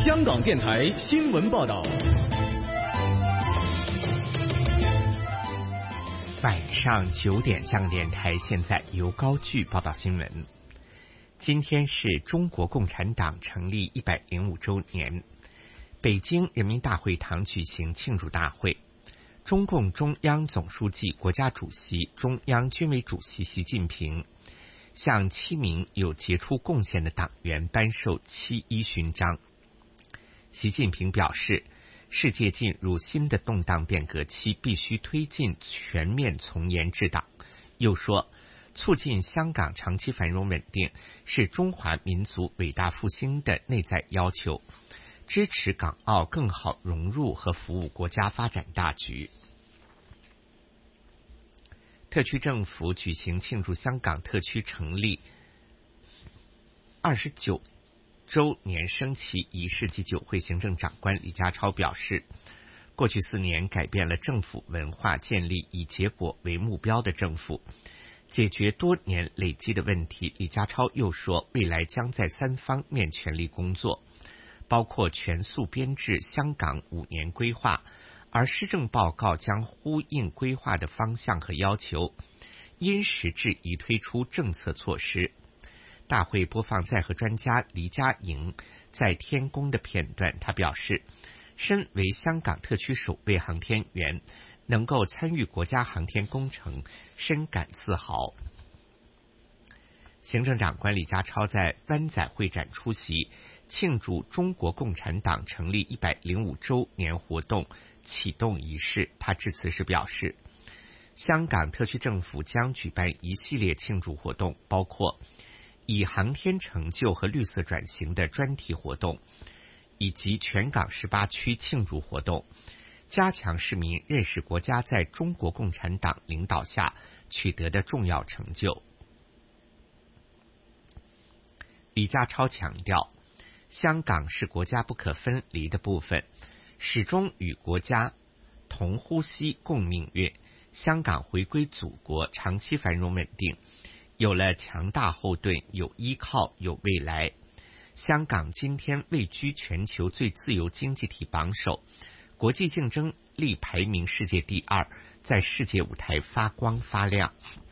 香港电台新闻报道。 晚上9点，香港电台现在由高炬报道新闻。今天是中国共产党成立105周年，北京人民大会堂举行庆祝大会。中共中央总书记、国家主席、中央军委主席习近平向7名有杰出贡献的党员颁授7一勋章。习近平表示，世界进入新的动荡变革期，必须推进全面从严治党。又说，促进香港长期繁荣稳定是中华民族伟大复兴的内在要求，支持港澳更好融入和服务国家发展大局。特区政府举行庆祝香港特区成立29周年升旗仪式及酒会，行政长官李家超表示，过去4年改变了政府文化，建立以结果为目标的政府，解决多年累积的问题。李家超又说，未来将在3方面全力工作，包括全速编制香港5年规划，而施政报告将呼应规划的方向和要求，因时制宜推出政策措施。大会播放在和专家黎家营在天宫的片段，他表示，身为香港特区首位航天员，能够参与国家航天工程，深感自豪。行政长官李家超在湾仔会展出席庆祝中国共产党成立105周年活动启动仪式，他致辞时表示，香港特区政府将举办一系列庆祝活动，包括以航天成就和绿色转型的专题活动，以及全港18区庆祝活动，加强市民认识国家在中国共产党领导下取得的重要成就。李家超强调，香港是国家不可分离的部分，始终与国家同呼吸共命运。香港回归祖国，长期繁荣稳定，有了强大后盾，有依靠，有未来。香港今天位居全球最自由经济体榜首，国际竞争力排名世界第2，在世界舞台发光发亮。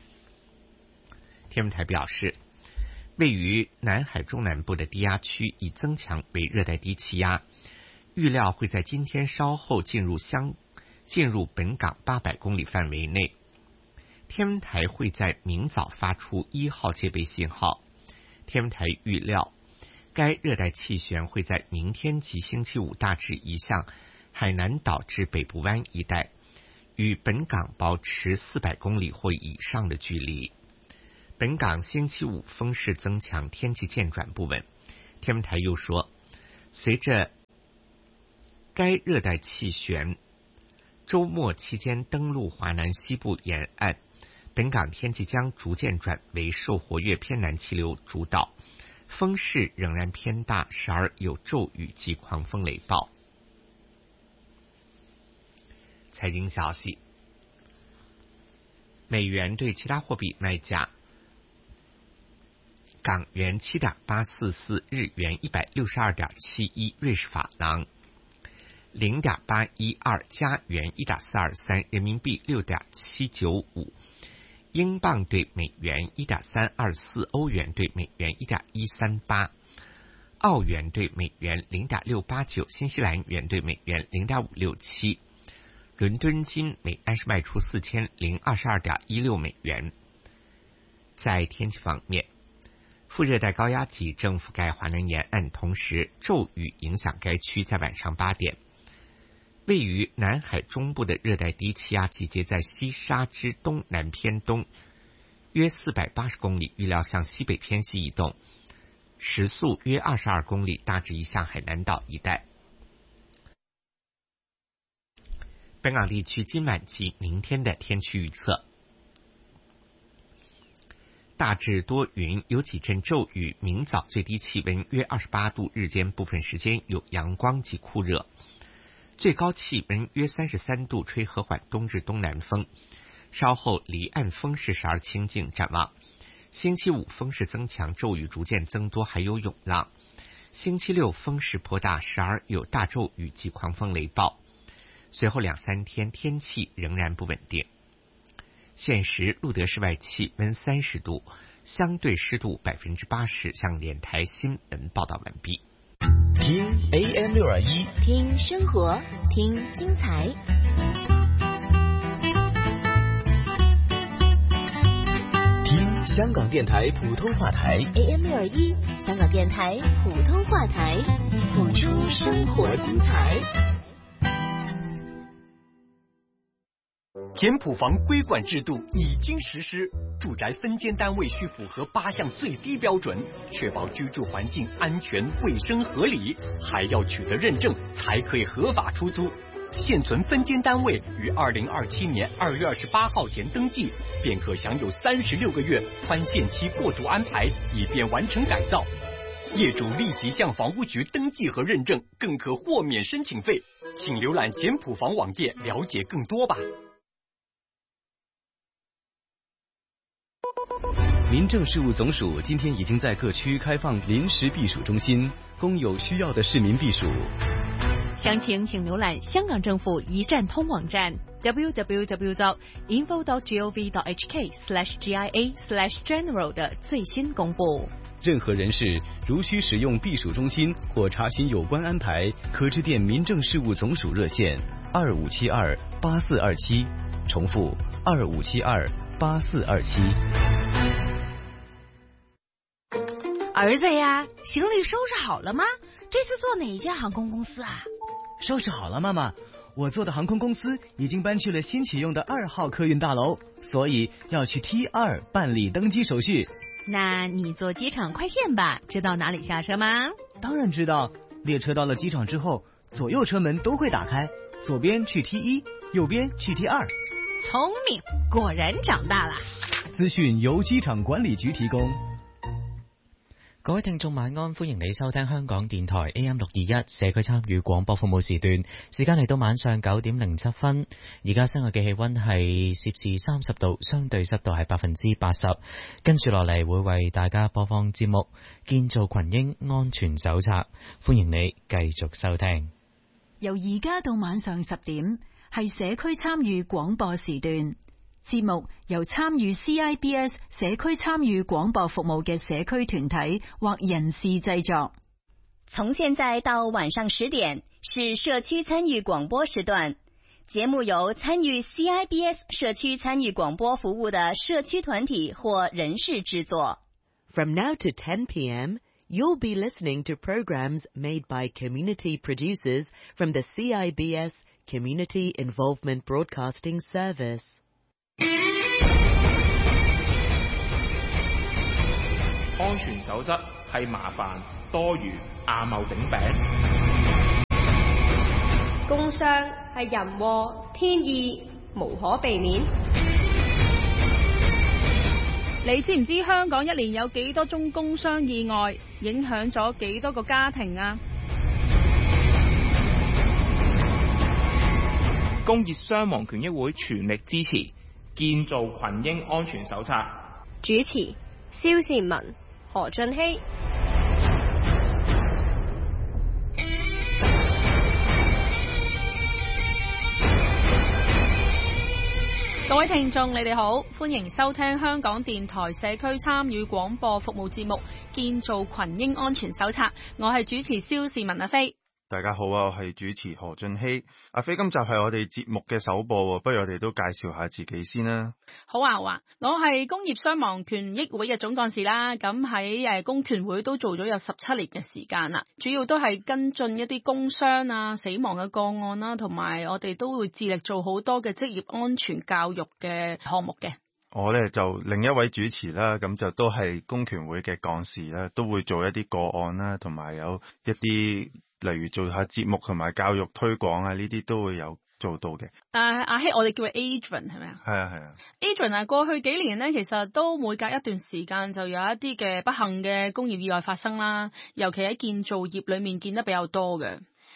天文台表示，位于南海中南部的低压区已增强为热带低气压，预料会在今天稍后进入本港800公里范围内。天文台会在明早发出1号戒备信号。天文台预料，该热带气旋会在明天及星期五大致移向海南岛至北部湾一带，与本港保持400公里或以上的距离。本港星期五风势增强，天气渐转不稳。天文台又说，随着该热带气旋周末期间登陆华南西部沿岸，本港天气将逐渐转为受活跃偏南气流主导，风势仍然偏大，时而有骤雨及狂风雷暴。财经消息，美元对其他货币卖价，港元7.844，日元162.71，瑞士法郎0.812，加元1.423，人民币6.795，英镑对美元1.324，欧元对美元1.138，澳元对美元0.689，新西兰元对美元0.567。伦敦金每安士卖出4022.16美元。在天气方面，副热带高压脊正覆盖华南沿岸，同时骤雨影响该区。在晚上8点，位于南海中部的热带低气压集结在西沙之东南偏东约480公里，预料向西北偏西移动，时速约22公里，大致移向海南岛一带。本港地区今晚及明天的天气预测，大致多云，有几阵骤雨，明早最低气温约28度，日间部分时间有阳光及酷热，最高气温约33度，吹和缓东至东南风，稍后离岸风势时而清劲。展望星期五风势增强，骤雨逐渐增多，还有涌浪。 星期六风势颇大，时而有大骤雨及狂风雷暴。随后2-3天天气仍然不稳定。现时路德室外气温30度，相对湿度80%。向联台新闻报道完毕。 听 AM621， 听生活，听精彩。 听香港电台普通话台 AM621，香港电台普通话台，谱出生活精彩。 简谱房规管制度已经实施，住宅分间单位需符合8项最低标准，确保居住环境安全、卫生、合理，还要取得认证才可以合法出租。现存分间单位于2027年2月28号前登记，便可享有36个月宽限期过渡安排，以便完成改造。业主立即向房屋局登记和认证，更可豁免申请费。请浏览简谱房网页了解更多吧。 民政事务总署今天已经在各区开放临时避暑中心，供有需要的市民避暑。 详情请浏览香港政府一站通网站 www.info.gov.hk/GIA/general 的最新公布。 任何人士如需使用避暑中心或查询有关安排，可致电民政事务总署热线25728427，重复25728427。 儿子呀，行李收拾好了吗？这次坐哪家航空公司啊？ 收拾好了，妈妈。我做的航空公司已经搬去了新启用的2号客运大楼，所以要去 T2 办理登机手续。 那你坐机场快线吧，知道哪里下车吗？ 当然知道，列车到了机场之后，左右车门都会打开，左边去 T1，右边去 T2。 聪明，果然长大了。 資訊由機場管理局提供。 各位聽眾晚安，歡迎你收聽香港電台 AM621 社區參與廣播服務時段，時間嚟到晚上9點07分，而家室外嘅氣溫係攝氏30度，相對濕度係80%。跟住落嚟會為大家播放節目《建造群英安全手冊》，歡迎你繼續收聽。 由而家到晚上10點，係社區參與廣播時段。節目由參與 CIBS 社區參與廣播服務嘅社區團體或人士製作。 從現在到晚上10點是社區參與廣播時段，節目由參與 CIBS 社區參與廣播服務的社區團體或人士製作。 From now to 10 p.m., you'll be listening to programs made by community producers from the CIBS Community Involvement Broadcasting Service。 安全守則係麻煩多餘亞貿整餅， 工傷係人禍天意，無可避免。 你知唔知香港一年有幾多宗工傷意外，影響咗幾多個家庭啊？ 工業傷亡權益會全力支持建造群英安全手冊。 主持蕭善文、何俊熙。 各位聽眾，你哋好，歡迎收聽香港電台社區參與廣播服務節目《建造群英安全手冊》，我係主持蕭善文阿飛。 大家好啊，我係主持何俊熙。阿飛，今集係我哋節目嘅首播，不如我哋都介紹下自己先啦。 好啊，我係工業傷亡權益會嘅總幹事啦。咁喺工權會都做咗有17年嘅時間啦，主要都係跟進一啲工傷啊、死亡嘅個案啦，同埋我哋都會致力做好多嘅職業安全教育嘅項目嘅。 我呢就另一位主持啦，咁就都係工權會嘅幹事啦，都會做一啲個案啦，同埋有一啲例如做下節目同埋教育推廣啊，呢啲都會有做到嘅。 阿希，我哋叫佢 Adrian 係咪啊？ 係啊。 Adrian 啊，過去幾年呢，其實都每隔一段時間就有一啲嘅不幸嘅工業意外發生啦，尤其喺建造業裏面見得比較多嘅。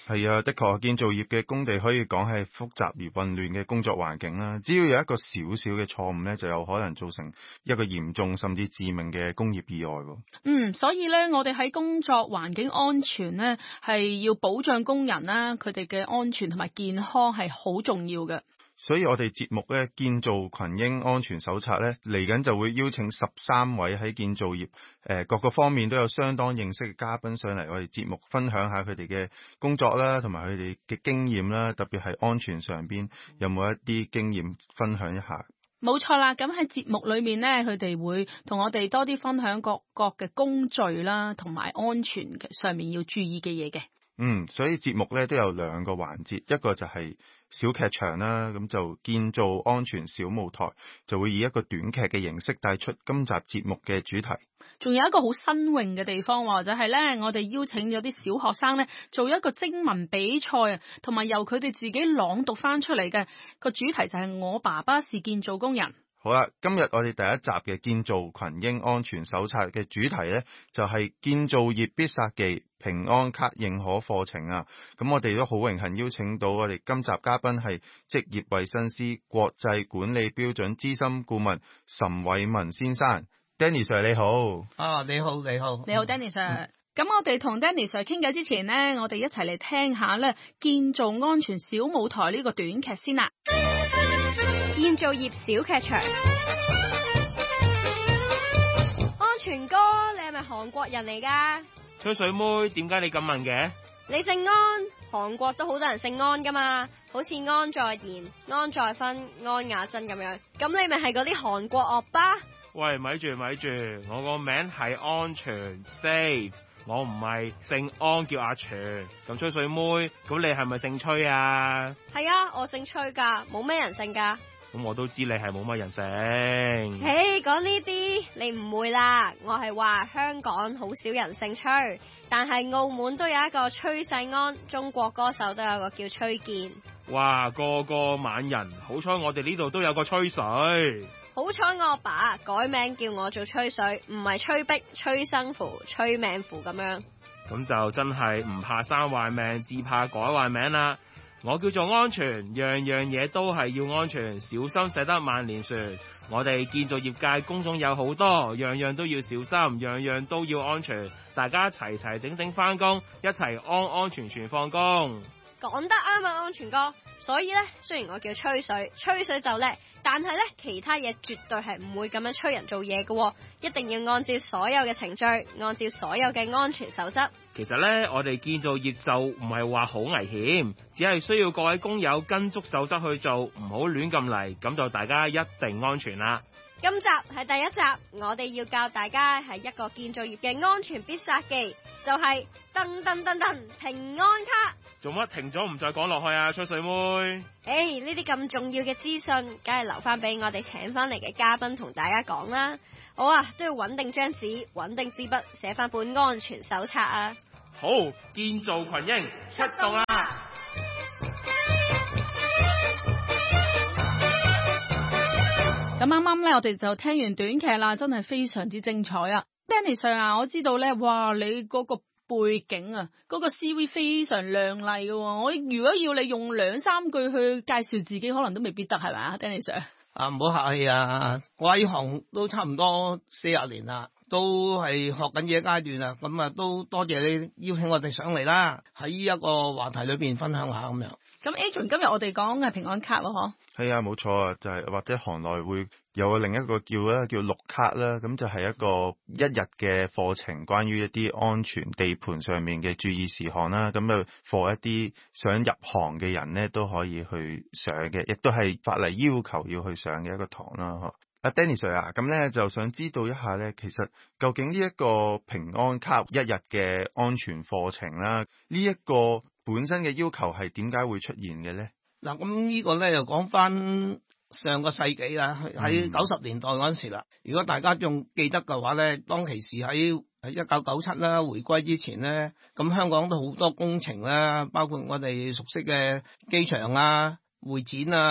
係啊，的確建造業嘅工地可以講係複雜而混亂嘅工作環境啦。只要有一個小小嘅錯誤呢，就有可能造成一個嚴重甚至致命嘅工業意外。 所以呢，我哋喺工作環境安全呢，係要保障工人啦，佢哋嘅安全同埋健康係好重要嘅。 所以我哋節目咧建造群英安全手冊咧嚟緊就會邀請13位喺建造業各個方面都有相當認識嘅嘉賓上嚟我哋節目分享下佢哋嘅工作啦，同埋佢哋嘅經驗啦，特別係安全上邊有冇一啲經驗分享一下。 冇錯啦，咁喺節目裏面呢，佢哋會同我哋多啲分享各嘅工序啦，同埋安全上面要注意嘅嘢嘅。 所以節目咧都有2個環節，一個就係小劇場啦，咁就建造安全小舞台，就會以一個短劇嘅形式帶出今集節目嘅主題。 仲有一個好新穎嘅地方，就係咧，我哋邀請咗啲小學生咧做一個徵文比賽啊，同埋由佢哋自己朗讀翻出嚟嘅個主題就係我爸爸是建造工人。 好啦，今日我哋第一集嘅建造群英安全手冊嘅主題呢，就係建造業必殺技平安卡認可課程啊！咁我哋都好榮幸邀請到我哋今集嘉賓係職業衛生師國際管理標準資深顧問岑偉文先生。Danny Sir 你好。 你好。 你好 Danny Sir。咁我哋同 Danny Sir 傾偈之前呢，我哋一齊嚟聽下咧建造安全小舞台呢個短劇先啦。 建造業小劇場。安全哥，你係咪韓國人嚟㗎？ 吹水妹，點解你咁問嘅？ 你姓安，韓國都好多人姓安㗎嘛，好似安在賢、安在芬、安雅珍咁樣。咁你咪係嗰啲韓國惡霸？ 喂，咪住，我個名係安全 Safe， 我唔係姓安叫阿全。咁吹水妹，咁你係咪姓崔啊？ 係啊，我姓崔㗎，冇咩人姓㗎。 咁我都知你係冇乜人姓。 講呢啲你唔會啦，我係話香港好少人姓崔，但係澳門都有一個崔世安，中國歌手都有個叫崔健。 哇，個個猛人，好彩我哋呢度都有個吹水。 好彩我阿爸改名叫我做吹水，唔係吹逼、吹生符、吹命符咁樣。 咁就真係唔怕生壞命，只怕改壞名啦。我叫做安全，樣樣嘢都係要安全，小心駛得萬年船。我哋建造業界工種有好多，樣樣都要小心，樣樣都要安全。大家齊整整返工，一齊安全放工。 講得啱啊，安全哥。所以呢，雖然我叫吹水就叻，但係呢，其他嘢絕對係唔會咁樣催人做嘢嘅，一定要按照所有嘅程序，按照所有嘅安全守則。 其實呢，我哋建造業就唔係話好危險，只係需要各位工友跟足守則去做，唔好亂咁嚟，咁就大家一定安全啦。 今集係第一集，我哋要教大家係一個建造業嘅安全必殺技，就係噔平安卡。 做乜停咗唔再講落去啊，吹水妹？ 呢啲咁重要嘅資訊，梗係留翻俾我哋請翻嚟嘅嘉賓同大家講啦。好啊，都要穩定張紙，穩定支筆，寫翻本安全手冊啊！ 好，建造群英出動啦！ 咁啱啱咧，我哋就聽完短劇啦，真係非常之精彩啊 ！Danny Sir 啊，我知道咧，哇，你嗰個背景啊，嗰個 CV 非常亮麗嘅，我如果要你用2-3句去介紹自己，可能都未必得，係咪啊 ，Danny Sir？ 唔好客氣啊！我喺行都差唔多40年啦，都係學緊嘢階段啦。咁啊，都多謝你邀請我哋上嚟啦，喺一個話題裏邊分享下咁樣。 咁 Adrian 今日我哋講嘅平安卡咯，嗬？ 係啊，冇錯啊，就係或者行內會有另一個叫綠卡啦，咁就係一個1日嘅課程，關於一啲安全地盤上面嘅注意事項啦。咁啊，for 一啲想入行嘅人呢，都可以去上嘅，亦都係法例要求要去上嘅一個堂啦。阿 Danny Sir 啊，咁咧就想知道一下咧，其實究竟呢一個平安卡1日嘅安全課程啦，呢一個本身嘅要求係點解會出現嘅咧？ 嗱，咁呢個咧就講翻上個世紀啦，喺90年代嗰陣時啦。如果大家仲記得嘅話咧，當其時喺1997啦，回歸之前咧，咁香港都好多工程啦，包括我哋熟悉嘅機場啊、會展啊、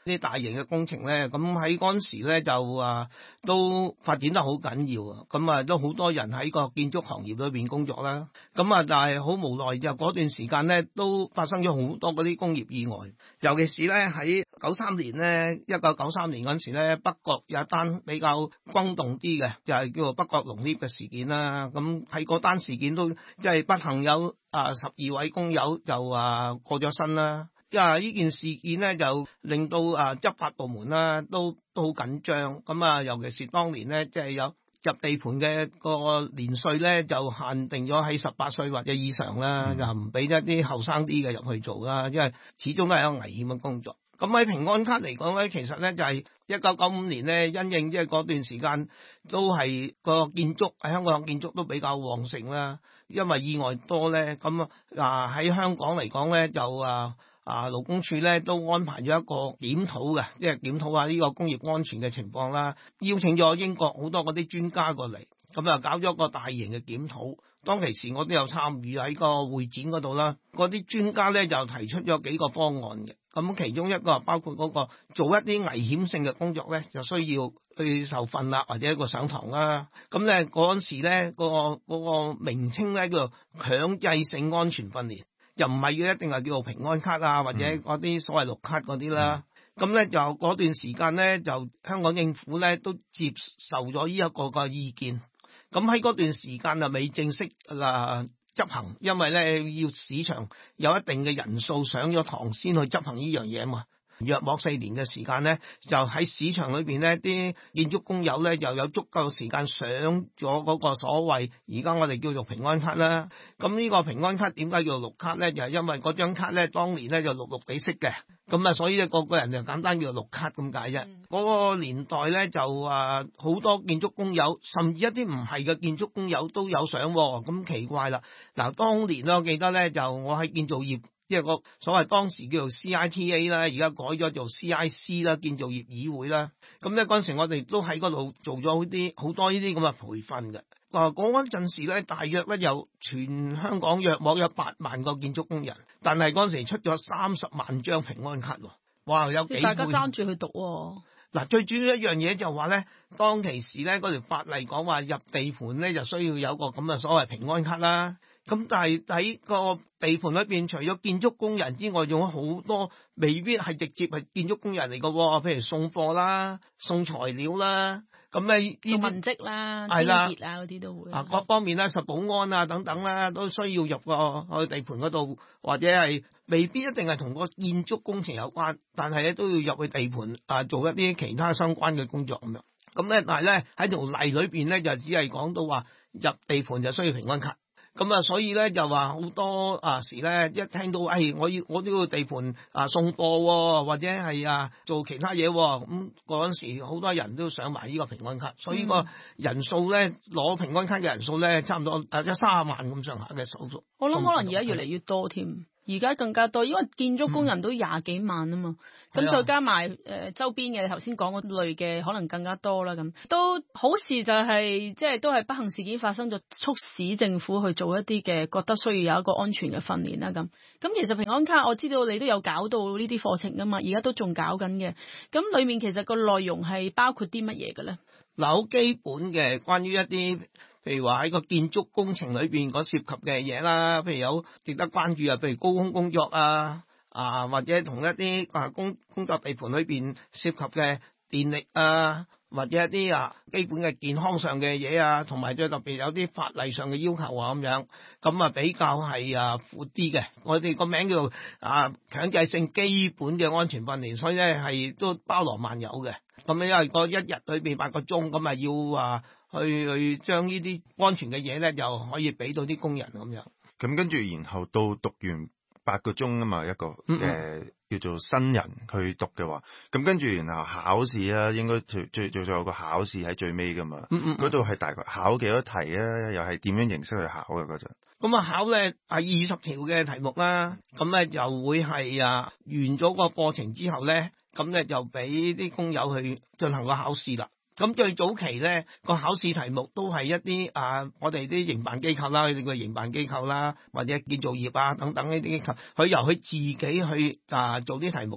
啲大型嘅工程咧，咁喺嗰陣時咧就都發展得好緊要啊！咁都好多人喺個建築行業裏邊工作啦。咁但係好無奈就嗰段時間咧都發生咗好多嗰啲工業意外，尤其是咧喺1993年嗰陣時咧，北角有一單比較轟動啲嘅，就係叫做北角龍 lift 嘅事件啦。咁喺嗰單事件都即係不幸有12位工友就過咗身啦。呢件事件咧就令到執法部門啦都好緊張，咁尤其是當年咧即係有入地盤嘅個年歲咧就限定咗喺18歲或者以上啦，就唔俾一啲後生啲嘅入去做啦，因為始終都係一個危險嘅工作。咁喺平安卡嚟講咧，其實咧就係1995年咧，因應即係嗰段時間都係個建築喺香港建築都比較旺盛啦，因為意外多咧，咁喺香港嚟講咧就勞工處咧都安排咗一個檢討嘅，即係檢討下呢個工業安全嘅情況啦，邀請咗英國好多嗰啲專家過嚟，咁搞咗個大型嘅檢討。當其時我都有參與喺個會展嗰度啦，嗰啲專家咧就提出咗幾個方案嘅，咁其中一個包括嗰個做一啲危險性嘅工作咧，就需要去受訓啦，或者一個上堂啦。咁咧嗰陣時咧嗰個名稱咧叫做強制性安全訓練。又唔係要一定係叫做平安卡或者嗰啲所謂綠卡嗰啲啦。咁咧就嗰段時間咧，就香港政府咧都接受咗呢一個嘅意見。咁喺嗰段時間就未正式執行，因為咧要市場有一定嘅人數上咗堂先去執行呢樣嘢嘛。約莫4年嘅時間咧，就喺市場裏邊咧，啲建築工友咧又有足夠時間上咗嗰個所謂而家我哋叫做平安卡啦。咁呢個平安卡點解叫做綠卡咧？就係因為嗰張卡咧當年咧就綠綠地色嘅，咁所以咧個人就簡單叫做綠卡咁解啫。嗰個年代咧就好多建築工友，甚至一啲唔係嘅建築工友都有上，咁奇怪啦。嗱，當年咧我記得咧就我喺建造業。即係個所謂當時叫做 CITA 啦，而家改咗做 CIC 啦，建造業議會啦。咁咧嗰陣時我哋都喺嗰度做咗好多呢啲咁嘅培訓嘅。嗰陣時咧，大約咧有全香港約莫有8萬個建築工人，但係嗰陣時出咗30萬張平安卡喎。哇！有幾倍？ 大家爭住去讀嗱，最主要一樣嘢就話咧，當其時咧嗰條法例講話入地盤咧就需要有個咁嘅所謂平安卡啦。咁但係喺個地盤裏邊，除咗建築工人之外，仲有好多未必係直接係建築工人嚟嘅，譬如送貨啦、送材料啦，咁咧做文職啦、清潔嗰啲都會。 各方面啦，實保安等等啦，都需要入個去地盤嗰度，或者係未必一定係同個建築工程有關，但係咧都要入去地盤做一啲其他相關嘅工作咁樣。咁咧，但係咧喺條例裏邊咧就只係講到話入地盤就需要平安卡。咁所以咧就話好多時咧一聽到我都要地盤送貨或者係做其他嘢，咁嗰陣時好多人都上埋呢個平安卡，所以個人數咧攞平安卡嘅人數咧差唔多30萬咁上下嘅手續。 我諗可能而家越嚟越多添。而家更加多，因為建築工人都20幾萬啊嘛，咁再加埋周邊嘅頭先講嗰類嘅，可能更加多啦。咁都好事就係即係都係不幸事件發生咗，促使政府去做一啲嘅覺得需要有一個安全嘅訓練啦。咁其實平安卡我知道你都有搞到呢啲課程噶嘛，而家都仲搞緊嘅。咁裏面其實個內容係包括啲乜嘢嘅咧？ 嗱，好基本嘅關於一啲。譬如話喺個建築工程裏邊嗰涉及嘅嘢啦，譬如有值得關注譬如高空工作或者同一啲工作地盤裏邊涉及嘅電力或者一啲基本嘅健康上嘅嘢同埋最特別有啲法例上嘅要求咁樣，咁比較係闊啲嘅。我哋個名叫做強制性基本嘅安全訓練，所以咧係都包羅萬有嘅。咁因為個一日裏邊8個鐘，咁要去將呢啲安全嘅嘢咧，就可以俾到啲工人咁樣。 咁跟住，然後到讀完8個鐘啊嘛，一個叫做新人去讀嘅話，咁跟住然後考試啦，應該最有個考試喺最尾噶嘛。嗰度係大概考幾多題啊？又係點樣形式去考嘅嗰陣？ 咁考咧係20條嘅題目啦。咁咧就會係完咗個課程之後咧，咁咧就俾啲工友去進行個考試啦。咁最早期咧個考試題目都係一啲我哋啲營辦機構啦，佢哋個營辦機構啦，或者建造業等等呢啲機構，佢由佢自己去做啲題目嘅。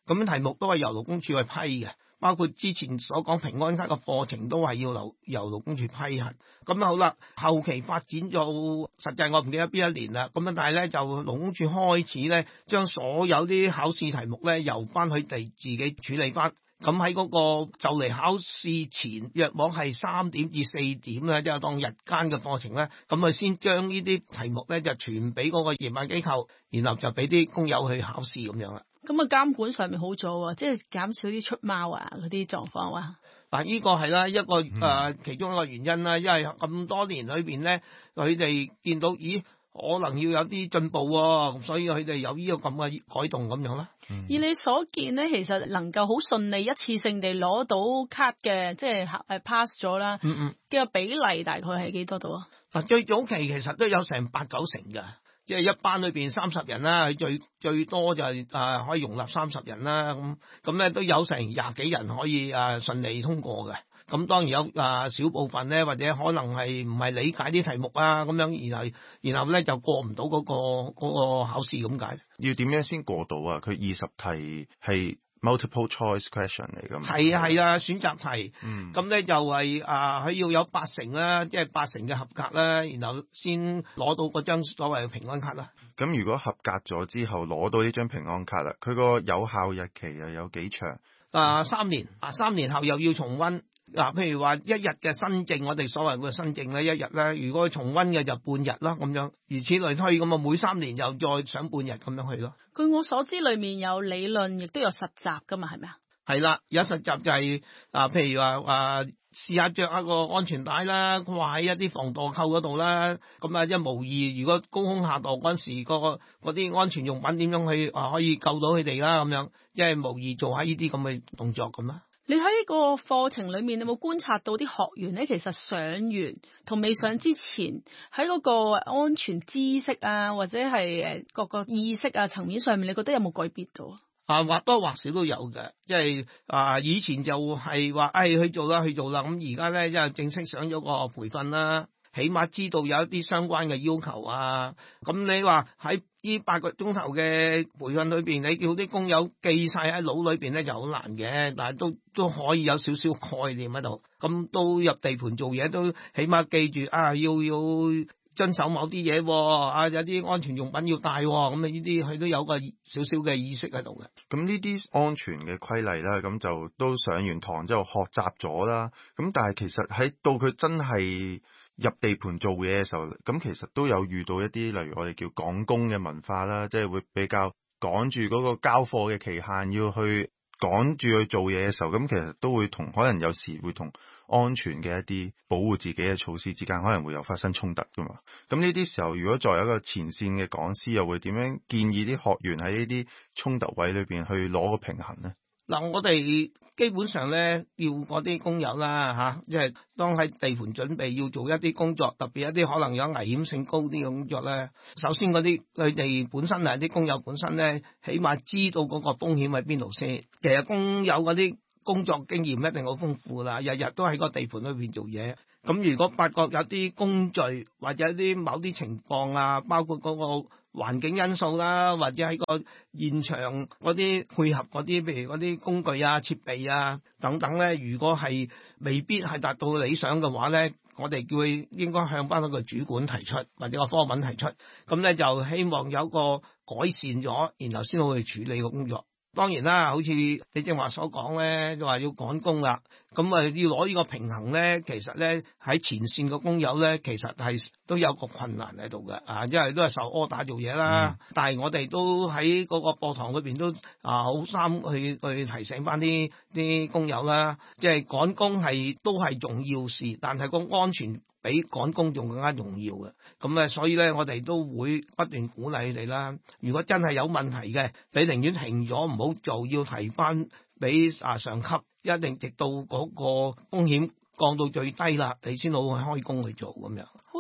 咁題目都係由勞工處去批嘅。包括之前所講平安卡嘅課程都係要由勞工處批核。咁好啦，後期發展到實際我唔記得邊一年啦。咁但係咧就勞工處開始咧將所有啲考試題目咧由翻佢哋自己處理翻。咁喺嗰個就嚟考試前，約莫係3點至4點咧，即係當日間嘅課程咧，咁啊先將呢啲題目咧就傳俾嗰個營辦機構，然後就俾啲工友去考試咁樣啦。 咁啊監管上面好咗喎，即係減少啲出貓啊嗰啲狀況啊。 嗱，呢個係啦一個其中一個原因啦，因為咁多年裏邊咧，佢哋見到可能要有啲進步喎，所以佢哋有呢個咁嘅改動咁樣啦。 以你所見咧，其實能夠好順利一次性地攞到卡嘅，即係pass 咗啦。嘅比例大概係幾多度啊？ 嗱，最早期其實都有成8-9成㗎。即係一班裏邊30人啦，佢最多就係可以容納30人啦，咁咧都有成20幾人可以順利通過嘅。咁當然有少部分咧，或者可能係唔係理解啲題目啊咁樣，然後咧就過唔到嗰個考試咁解。 要點樣先過到啊？佢20題係multiple choice question 嚟㗎嘛？ 係啊，選擇題。咁咧就係佢要有8成啦，即係8成嘅合格啦，然後先攞到嗰張所謂嘅平安卡啦。 咁如果合格咗之後攞到呢張平安卡啦，佢個有效日期又有幾長 ？3年，3年後又要重溫。譬如話1日嘅新證，我哋所謂嘅新證咧，1日咧，如果重溫嘅就半日啦，咁樣，如此類推咁啊，每3年又再上半日咁樣去咯。 據我所知，裏面有理論，亦都有實習噶嘛，係咪啊？ 係啦，有實習就係譬如話試下着一個安全帶啦，掛喺一啲防墮扣嗰度啦，咁啊一模二。如果高空下墮嗰陣時，嗰啲安全用品點樣去可以救到佢哋啦，咁樣，即係模擬做下呢啲咁嘅動作咁啦。 你喺個課程裏面，你有冇觀察到啲學員咧？其實上完同未上之前，喺嗰個安全知識啊，或者係各個意識啊層面上面，你覺得有冇改變到啊？ 或多或少都有嘅，即係以前就係話去做啦，咁而家咧即係正式上咗個培訓啦。起碼知道有一啲相關嘅要求啊，咁你話喺呢8個鐘頭嘅培訓裏邊，你叫啲工友記晒喺腦裏邊咧就好難嘅，但係都可以有少少概念喺度，咁都入地盤做嘢都起碼記住要遵守某啲嘢，有啲安全用品要帶，咁呢啲佢都有個少少嘅意識喺度嘅。 咁呢啲安全嘅規例啦，咁就都上完堂之後學習咗啦，咁但係其實喺到佢真係入地盤做嘢嘅時候，咁其實都有遇到一啲例如我哋叫趕工嘅文化啦，即係會比較趕住嗰個交貨嘅期限，要去趕住去做嘢嘅時候，咁其實都會可能有時會同安全嘅一啲保護自己嘅措施之間可能會有發生衝突噶嘛。咁呢啲時候，如果作為一個前線嘅講師，又會點樣建議啲學員喺呢啲衝突位裏邊去攞個平衡呢？ 嗱，我哋基本上咧要嗰啲工友啦即係當喺地盤準備要做一啲工作，特別一啲可能有危險性高啲嘅工作咧，首先嗰啲佢哋本身啲工友本身咧，起碼知道嗰個風險喺邊度先。其實工友嗰啲工作經驗一定好豐富啦，日日都喺個地盤裏邊做嘢。咁如果發覺有啲工序或者啲某啲情況啊，包括嗰個環境因素啦，或者喺個現場嗰啲配合嗰啲，譬如嗰啲工具啊、設備啊等等咧，如果係未必係達到理想嘅話咧，我哋叫佢應該向翻嗰個主管提出，或者個科文提出，咁咧就希望有個改善咗，然後先好去處理個工作。當然啦，好似你正話所講咧，就話要趕工啦，咁要攞呢個平衡咧，其實咧喺前線嘅工友咧，其實係都有個困難喺度嘅，因為都係受柯打做嘢啦。但係我哋都喺嗰個課堂裏邊都好心去提醒翻啲工友啦，即係趕工都係重要事，但係個安全比趕工仲更加重要嘅。咁所以咧，我哋都會不斷鼓勵你哋啦。如果真係有問題嘅，你寧願停咗唔好做，要提翻俾上級，一定直到嗰個風險降到最低啦，你先好去開工去做咁樣。 好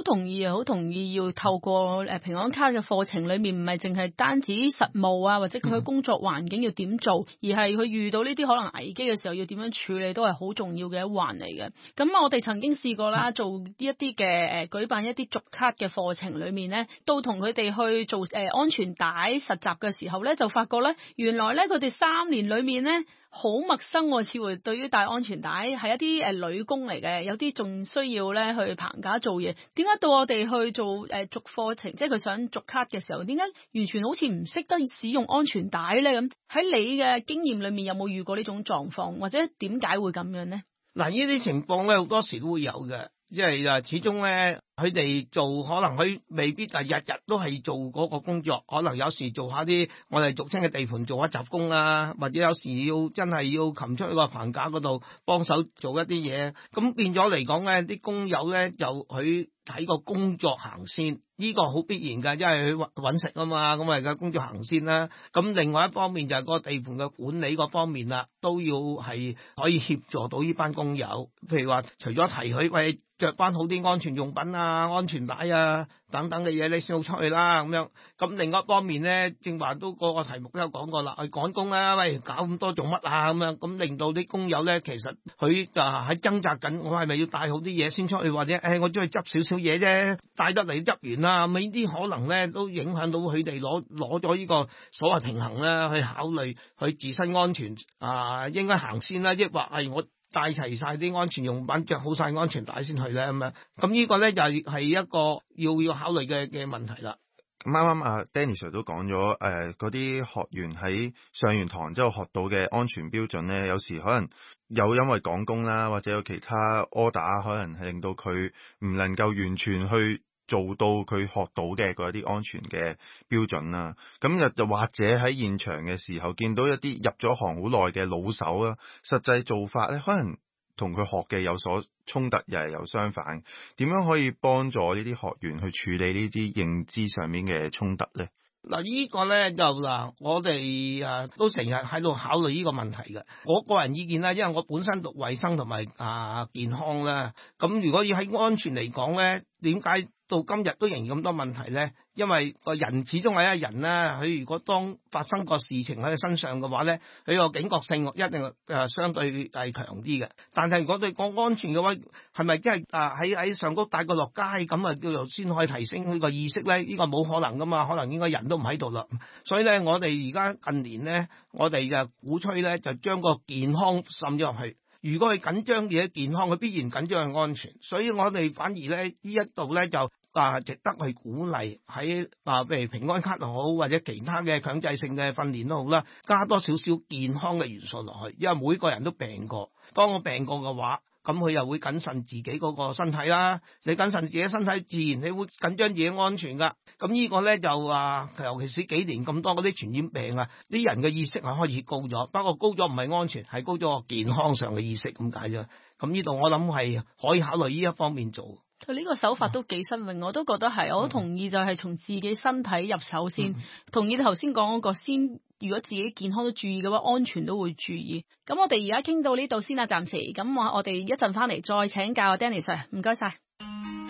好同意啊，好同意要透過平安卡嘅課程裏面，唔係淨係單止實務啊，或者佢嘅工作環境要點做，而係佢遇到呢啲可能危機嘅時候要點樣處理，都係好重要嘅一環嚟嘅。咁我哋曾經試過啦，做一啲嘅舉辦一啲續卡嘅課程裏面呢，到同佢哋去做安全帶實習嘅時候呢，就發覺呢，原來呢，佢哋3年裏面呢，好陌生喎，似乎對於戴安全帶係一啲女工嚟嘅，有啲仲需要咧去棚架做嘢。點解到我哋去做續課程，即係佢想續卡嘅時候，點解完全好似唔識得使用安全帶咧？咁喺你嘅經驗裏面有冇遇過呢種狀況，或者點解會咁樣呢？ 嗱，呢啲情況咧好多時都會有嘅，即係始終咧佢哋做可能佢未必係日日都係做嗰個工作，可能有時做下啲我哋俗稱嘅地盤做下雜工啊，或者有時要真係要擒出去個棚架嗰度幫手做一啲嘢，咁變咗嚟講咧，啲工友咧就佢睇個工作行先，呢個好必然㗎，因為佢揾食啊嘛，咁啊工作行先啦。咁另外一方面就係個地盤嘅管理嗰方面啦，都要係可以協助到呢班工友，譬如話除咗提佢喂着翻好啲安全用品啊、安全帶啊等等嘅嘢，你先好出去啦咁樣。咁另外一方面咧，正話都個題目都有講過啦，去趕工啊，喂搞咁多做乜啊咁樣，咁令到啲工友咧其實佢就喺掙扎緊，我係咪要帶好啲嘢先出去，或者我出去執少少嘢啫，帶得嚟執完啦，咁呢啲可能咧都影響到佢哋攞咗呢個所謂平衡啦，去考慮佢自身安全應該行先啦，抑或係我帶齊晒啲安全用品，着好晒安全帶先去咧咁樣。咁呢個咧就係一個要考慮嘅問題啦。 咁啱啱Danny Sir 都講咗嗰啲學員喺上完堂之後學到嘅安全標準咧，有時可能有因為趕工啦，或者有其他 order 可能係令到佢唔能夠完全去做到佢學到嘅嗰啲安全嘅標準啦。咁就或者喺現場嘅時候見到一啲入咗行好耐嘅老手啦，實際做法咧可能同佢學嘅有所衝突，又係有相反。點樣可以幫助呢啲學員去處理呢啲認知上面嘅衝突咧？ 嗱，呢個咧就我哋都成日喺度考慮呢個問題嘅。我個人意見啦，因為我本身讀衛生同埋健康啦，咁如果要喺安全嚟講咧，點解到今日都仍然咁多問題咧？因為個人始終係一人啦，佢如果當發生個事情喺佢身上嘅話咧，佢個警覺性一定相對係強啲嘅。但係如果對講安全嘅話，係咪真係喺上高帶佢落街咁啊叫做先可以提升呢個意識咧？呢個冇可能噶嘛，可能應該人都唔喺度啦。所以咧，我哋而家近年咧，我哋就鼓吹咧，就將個健康滲咗入去。如果佢緊張嘢健康，佢必然緊張係安全。所以我哋反而咧呢一度咧就值得去鼓勵喺譬如平安卡又好，或者其他嘅強制性嘅訓練都好啦，加多少少健康嘅元素落去。因為每個人都病過，當我病過嘅話，咁佢又會謹慎自己嗰個身體啦。你謹慎自己身體，自然你會緊張自己安全噶。咁呢個咧就尤其是幾年咁多嗰啲傳染病啊，啲人嘅意識係開始高咗。不過高咗唔係安全，係高咗個健康上嘅意識咁解啫。咁呢度我諗係可以考慮呢一方面做。 佢呢個手法都幾新穎，我都覺得係，我都同意就係從自己身體入手先。同意你頭先講嗰個先，如果自己健康都注意嘅話，安全都會注意。咁我哋而家傾到呢度先啦，暫時。咁我哋一陣翻嚟再請教 Danny Sir，唔該晒。